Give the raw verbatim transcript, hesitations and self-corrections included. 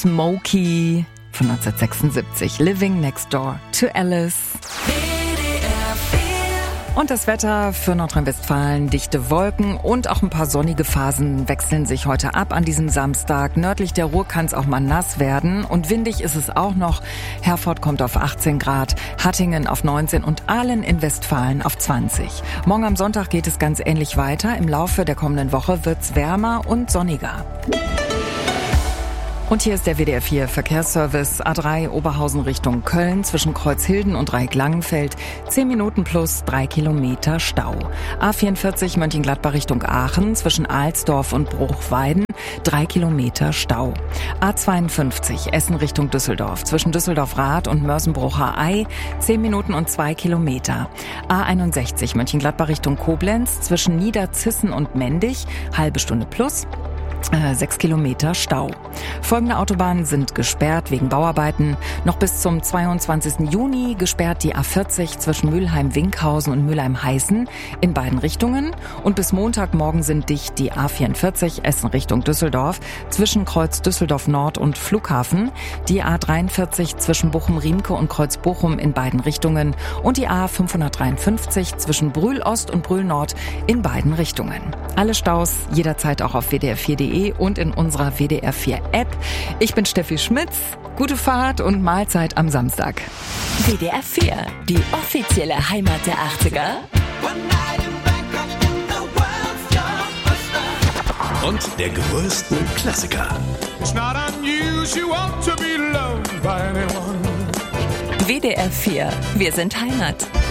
Smokey von neunzehnhundertsechsundsiebzig. Living Next Door to Alice. Und das Wetter für Nordrhein-Westfalen, dichte Wolken und auch ein paar sonnige Phasen wechseln sich heute ab an diesem Samstag. Nördlich der Ruhr kann es auch mal nass werden und windig ist es auch noch. Herford kommt auf achtzehn Grad, Hattingen auf neunzehn und Aalen in Westfalen auf zwanzig. Morgen am Sonntag geht es ganz ähnlich weiter. Im Laufe der kommenden Woche wird's wärmer und sonniger. Und hier ist der W D R vier Verkehrsservice. A drei Oberhausen Richtung Köln zwischen Kreuzhilden und Dreieck-Langenfeld. zehn Minuten plus drei Kilometer Stau. A vierundvierzig Mönchengladbach Richtung Aachen zwischen Alsdorf und Bruchweiden. drei Kilometer Stau. A zweiundfünfzig Essen Richtung Düsseldorf zwischen Düsseldorf-Rath und Mörsenbrucher Ei. zehn Minuten und zwei Kilometer. A einundsechzig Mönchengladbach Richtung Koblenz zwischen Niederzissen und Mendig. Halbe Stunde plus. Sechs Kilometer Stau. Folgende Autobahnen sind gesperrt wegen Bauarbeiten. Noch bis zum zweiundzwanzigsten Juni gesperrt die A vierzig zwischen Mülheim-Winkhausen und Mülheim-Heißen in beiden Richtungen. Und bis Montagmorgen sind dicht die A vierundvierzig Essen Richtung Düsseldorf zwischen Kreuz Düsseldorf Nord und Flughafen, die A dreiundvierzig zwischen Bochum-Riemke und Kreuz Bochum in beiden Richtungen und die A fünfhundertdreiundfünfzig zwischen Brühl Ost und Brühl Nord in beiden Richtungen. Alle Staus jederzeit auch auf w d r vier punkt d e und in unserer W D R vier App. Ich bin Steffi Schmitz. Gute Fahrt und Mahlzeit am Samstag. W D R vier, die offizielle Heimat der achtziger. Und der größten Klassiker. W D R vier, wir sind Heimat.